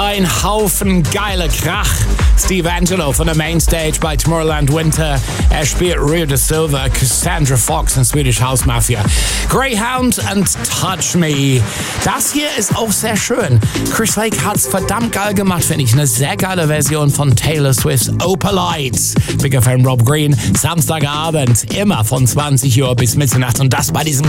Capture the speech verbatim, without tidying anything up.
Ein Haufen geiler Krach. Steve Angelo von der Mainstage bei Tomorrowland Winter. Er spielt Rio de Silva, Cassandra Fox und Swedish House Mafia. Greyhound and Touch Me. Das hier ist auch sehr schön. Chris Lake hat's verdammt geil gemacht, finde ich. Eine sehr geile Version von Taylor Swift's Opalites. Bigger Fan Rob Green. Samstagabend, immer von zwanzig Uhr bis Mitternacht. Und das bei diesem